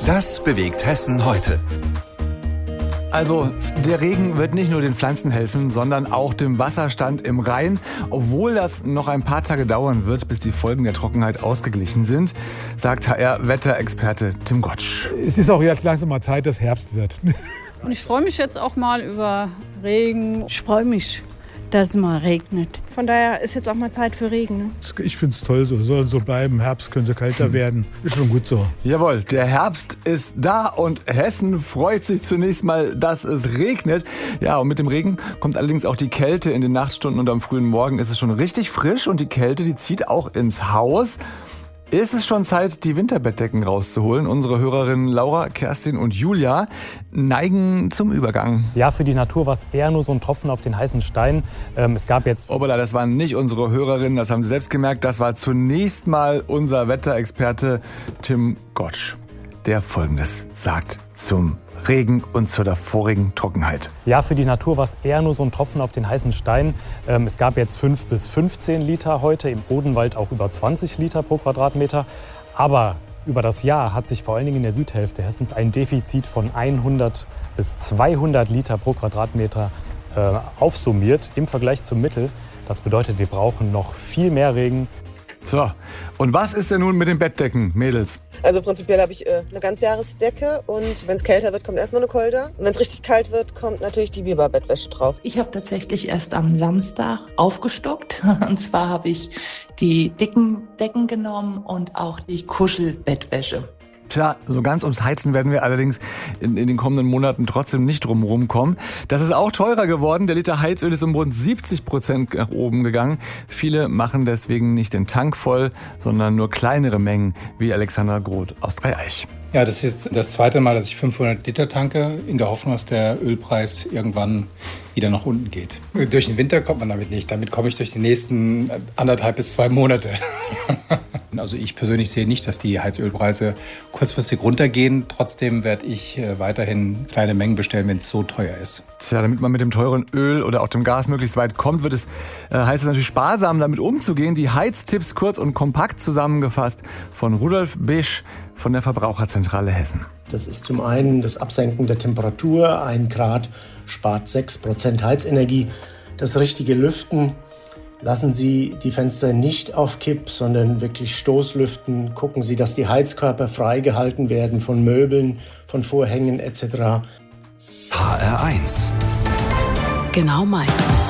Das bewegt Hessen heute. Also, der Regen wird nicht nur den Pflanzen helfen, sondern auch dem Wasserstand im Rhein, obwohl das noch ein paar Tage dauern wird, bis die Folgen der Trockenheit ausgeglichen sind, sagt HR-Wetterexperte Tim Gottsch. Es ist auch jetzt langsam mal Zeit, dass Herbst wird. Und ich freue mich jetzt auch mal über Regen. Ich freue mich, dass es mal regnet. Von daher ist jetzt auch mal Zeit für Regen. Ne? Ich finde es toll, so soll so bleiben. Herbst könnte kälter werden. Ist schon gut so. Jawohl, der Herbst ist da und Hessen freut sich zunächst mal, dass es regnet. Ja, und mit dem Regen kommt allerdings auch die Kälte in den Nachtstunden und am frühen Morgen ist es schon richtig frisch und die Kälte, die zieht auch ins Haus. Ist es schon Zeit, die Winterbettdecken rauszuholen? Unsere Hörerinnen Laura, Kerstin und Julia neigen zum Übergang. Ja, für die Natur war es eher nur so ein Tropfen auf den heißen Stein. Es gab jetzt... Obala, das waren nicht unsere Hörerinnen, das haben sie selbst gemerkt. Das war zunächst mal unser Wetterexperte Tim Gottsch, der Folgendes sagt zum Regen und zur davorigen Trockenheit. Ja, für die Natur war es eher nur so ein Tropfen auf den heißen Stein. Es gab jetzt 5 bis 15 Liter heute, im Odenwald auch über 20 Liter pro Quadratmeter. Aber über das Jahr hat sich vor allen Dingen in der Südhälfte Hessens ein Defizit von 100 bis 200 Liter pro Quadratmeter aufsummiert im Vergleich zum Mittel. Das bedeutet, wir brauchen noch viel mehr Regen. So, und was ist denn nun mit den Bettdecken, Mädels? Also prinzipiell habe ich eine Ganzjahresdecke und wenn es kälter wird, kommt erstmal eine Kolder. Und wenn es richtig kalt wird, kommt natürlich die Biberbettwäsche drauf. Ich habe tatsächlich erst am Samstag aufgestockt. Und zwar habe ich die dicken Decken genommen und auch die Kuschelbettwäsche. Tja, so ganz ums Heizen werden wir allerdings in den kommenden Monaten trotzdem nicht drumherum kommen. Das ist auch teurer geworden. Der Liter Heizöl ist um rund 70% nach oben gegangen. Viele machen deswegen nicht den Tank voll, sondern nur kleinere Mengen, wie Alexander Groth aus Dreieich. Ja, das ist das zweite Mal, dass ich 500 Liter tanke, in der Hoffnung, dass der Ölpreis irgendwann wieder nach unten geht. Durch den Winter kommt man damit nicht. Damit komme ich durch die nächsten 1,5 bis 2 Monate. Also ich persönlich sehe nicht, dass die Heizölpreise kurzfristig runtergehen. Trotzdem werde ich weiterhin kleine Mengen bestellen, wenn es so teuer ist. Tja, damit man mit dem teuren Öl oder auch dem Gas möglichst weit kommt, heißt es natürlich sparsam, damit umzugehen. Die Heiztipps kurz und kompakt zusammengefasst von Rudolf Bisch von der Verbraucherzentrale Hessen. Das ist zum einen das Absenken der Temperatur. 1 Grad spart 6% Heizenergie. Das richtige Lüften. Lassen Sie die Fenster nicht auf Kipp, sondern wirklich Stoßlüften. Gucken Sie, dass die Heizkörper freigehalten werden von Möbeln, von Vorhängen etc. HR1. Genau meins.